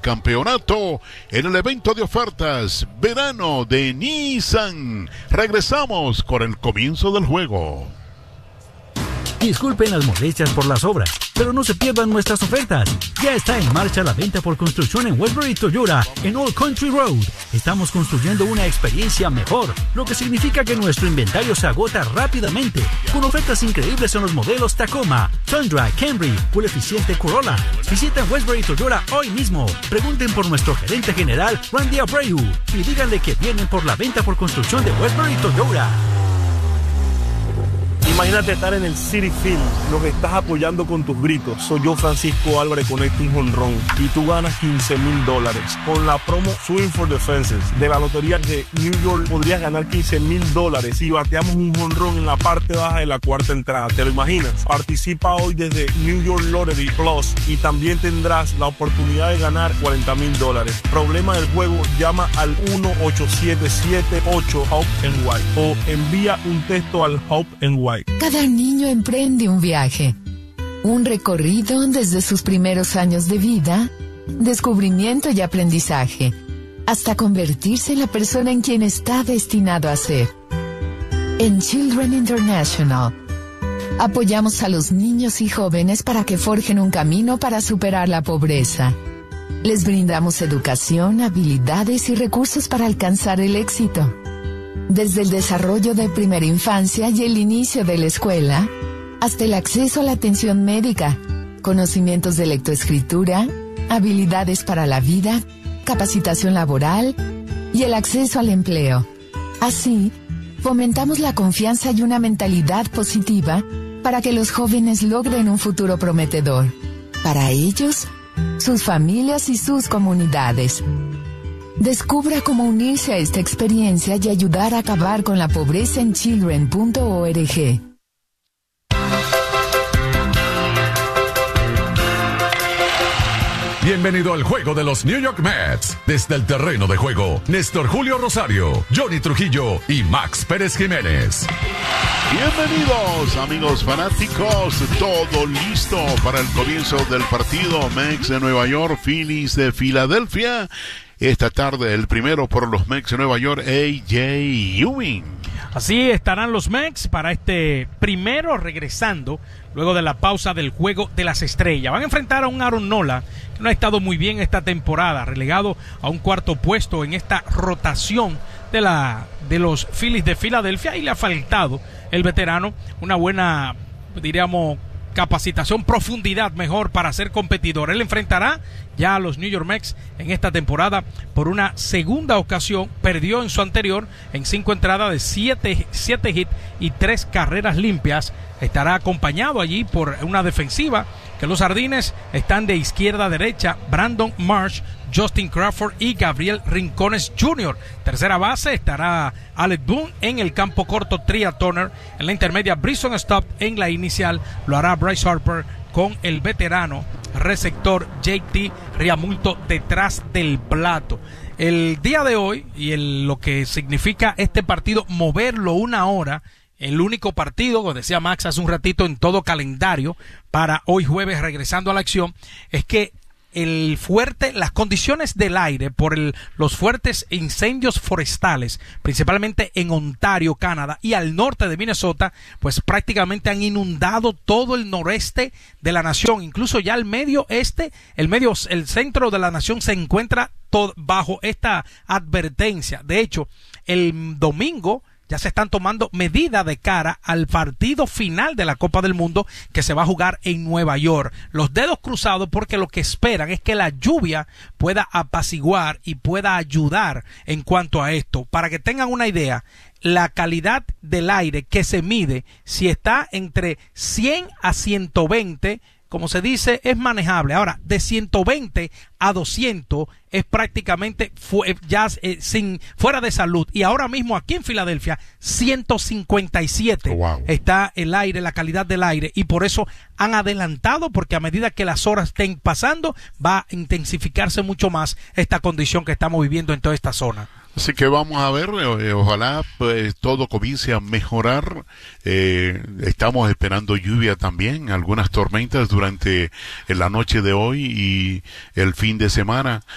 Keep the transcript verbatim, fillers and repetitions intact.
campeonato en el evento de ofertas verano de Nissan. Regresamos con el comienzo del juego. Disculpen las molestias por las obras, pero no se pierdan nuestras ofertas. Ya está en marcha la venta por construcción en Westbury Toyota en Old Country Road. Estamos construyendo una experiencia mejor, lo que significa que nuestro inventario se agota rápidamente, con ofertas increíbles en los modelos Tacoma, Tundra, Camry, full eficiente Corolla. Visiten Westbury Toyota hoy mismo. Pregunten por nuestro gerente general, Randy Abreu, y díganle que vienen por la venta por construcción de Westbury Toyota. Imagínate estar en el Citi Field, lo que estás apoyando con tus gritos. Soy yo, Francisco Álvarez, conecto un jonrón y tú ganas quince mil dólares. Con la promo Swing for the Fences de la Lotería de New York podrías ganar quince mil dólares si bateamos un jonrón en la parte baja de la cuarta entrada. ¿Te lo imaginas? Participa hoy desde New York Lottery Plus y también tendrás la oportunidad de ganar cuarenta mil dólares. Problema del juego, llama al uno ocho siete siete ocho Hope N Y o envía un texto al Hope N Y. Cada niño emprende un viaje, un recorrido desde sus primeros años de vida, descubrimiento y aprendizaje, hasta convertirse en la persona en quien está destinado a ser. En Children International, apoyamos a los niños y jóvenes para que forjen un camino para superar la pobreza. Les brindamos educación, habilidades y recursos para alcanzar el éxito. Desde el desarrollo de primera infancia y el inicio de la escuela, hasta el acceso a la atención médica, conocimientos de lectoescritura, habilidades para la vida, capacitación laboral y el acceso al empleo. Así, fomentamos la confianza y una mentalidad positiva para que los jóvenes logren un futuro prometedor. Para ellos, sus familias y sus comunidades. Descubra cómo unirse a esta experiencia y ayudar a acabar con la pobreza en children punto org. Bienvenido al juego de los New York Mets. Desde el terreno de juego, Néstor Julio Rosario, Johnny Trujillo y Max Pérez Jiménez. Bienvenidos, amigos fanáticos. Todo listo para el comienzo del partido. Mets de Nueva York, Phillies de Filadelfia. Esta tarde, el primero por los Mets de Nueva York, A J Ewing. Así estarán los Mets para este primero, regresando luego de la pausa del Juego de las Estrellas. Van a enfrentar a un Aaron Nola que no ha estado muy bien esta temporada, relegado a un cuarto puesto en esta rotación de la de los Phillies de Filadelfia, y le ha faltado el veterano una buena, diríamos, capacitación, profundidad mejor para ser competidor. Él enfrentará ya a los New York Mets en esta temporada por una segunda ocasión. Perdió en su anterior en cinco entradas de siete, siete hits y tres carreras limpias. Estará acompañado allí por una defensiva que los Jardines están de izquierda a derecha: Brandon Marsh, Justin Crawford y Gabriel Rincones junior Tercera base estará Alec Boone. En el campo corto, Tria Turner. En la intermedia, Bryson Stott. En la inicial lo hará Bryce Harper con el veterano receptor J T Realmuto detrás del plato. El día de hoy, y el, lo que significa este partido, moverlo una hora. El único partido, como decía Max hace un ratito, en todo calendario para hoy jueves, regresando a la acción, es que el fuerte, las condiciones del aire por el, los fuertes incendios forestales, principalmente en Ontario, Canadá, y al norte de Minnesota, pues prácticamente han inundado todo el noreste de la nación. Incluso ya el medio este, el medio, el centro de la nación se encuentra todo bajo esta advertencia. De hecho, el domingo ya se están tomando medidas de cara al partido final de la Copa del Mundo que se va a jugar en Nueva York. Los dedos cruzados, porque lo que esperan es que la lluvia pueda apaciguar y pueda ayudar en cuanto a esto. Para que tengan una idea, la calidad del aire que se mide, si está entre cien a ciento veinte, como se dice, es manejable. Ahora, de ciento veinte a doscientos es prácticamente fu ya eh, sin fuera de salud. Y ahora mismo aquí en Filadelfia, ciento cincuenta y siete oh, wow. está el aire, la calidad del aire. Y por eso han adelantado, porque a medida que las horas estén pasando, va a intensificarse mucho más esta condición que estamos viviendo en toda esta zona. Así que vamos a ver, eh, ojalá pues todo comience a mejorar. Eh, estamos esperando lluvia también, algunas tormentas durante la noche de hoy y el fin de semana.